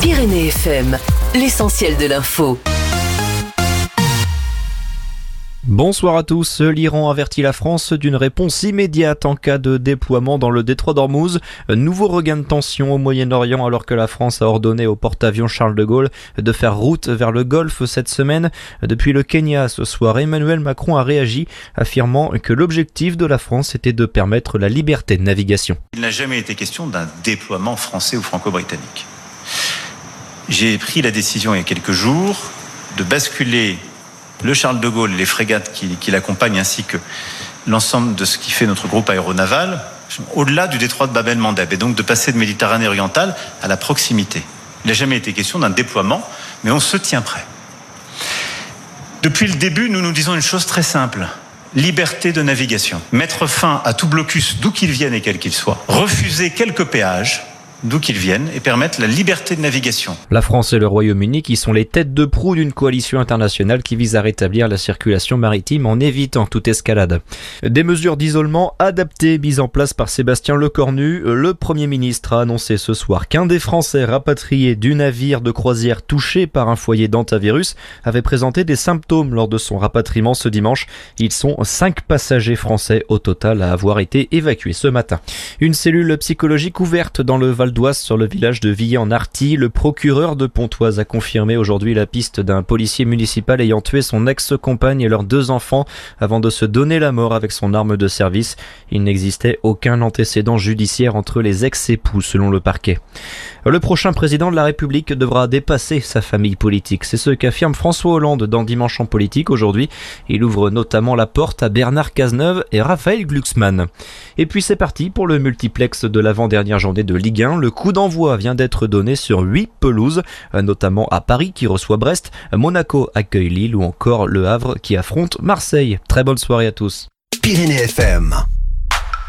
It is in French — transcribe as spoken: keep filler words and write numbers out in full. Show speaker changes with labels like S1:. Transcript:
S1: Pyrénées F M, l'essentiel de l'info.
S2: Bonsoir à tous. L'Iran avertit la France d'une réponse immédiate en cas de déploiement dans le détroit d'Ormuz. Nouveau regain de tension au Moyen-Orient alors que la France a ordonné au porte-avions Charles de Gaulle de faire route vers le Golfe cette semaine. Depuis le Kenya ce soir, Emmanuel Macron a réagi, affirmant que l'objectif de la France était de permettre la liberté de navigation.
S3: Il n'a jamais été question d'un déploiement français ou franco-britannique. J'ai pris la décision il y a quelques jours de basculer le Charles de Gaulle, les frégates qui, qui l'accompagnent, ainsi que l'ensemble de ce qui fait notre groupe aéronaval, au-delà du détroit de Bab el-Mandeb, et donc de passer de Méditerranée orientale à la proximité. Il n'a jamais été question d'un déploiement, mais on se tient prêt. Depuis le début, nous nous disons une chose très simple. Liberté de navigation. Mettre fin à tout blocus, d'où qu'il vienne et quel qu'il soit. Refuser quelques péages, d'où qu'ils viennent, et permettre la liberté de navigation.
S2: La France et le Royaume-Uni qui sont les têtes de proue d'une coalition internationale qui vise à rétablir la circulation maritime en évitant toute escalade. Des mesures d'isolement adaptées mises en place par Sébastien Lecornu. Le Premier ministre a annoncé ce soir qu'un des Français rapatriés du navire de croisière touché par un foyer d'hantavirus avait présenté des symptômes lors de son rapatriement ce dimanche. Ils sont cinq passagers français au total à avoir été évacués ce matin. Une cellule psychologique ouverte dans le Val d'Oise sur le village de Villers-en-Artille. Le procureur de Pontoise a confirmé aujourd'hui la piste d'un policier municipal ayant tué son ex-compagne et leurs deux enfants avant de se donner la mort avec son arme de service. Il n'existait aucun antécédent judiciaire entre les ex-époux selon le parquet. Le prochain président de la République devra dépasser sa famille politique. C'est ce qu'affirme François Hollande dans Dimanche en politique aujourd'hui. Il ouvre notamment la porte à Bernard Cazeneuve et Raphaël Glucksmann. Et puis c'est parti pour le multiplex de l'avant-dernière journée de Ligue un. Le coup d'envoi vient d'être donné sur huit pelouses, notamment à Paris qui reçoit Brest, Monaco accueille Lille ou encore Le Havre qui affronte Marseille. Très bonne soirée à tous.
S4: Pyrénées F M.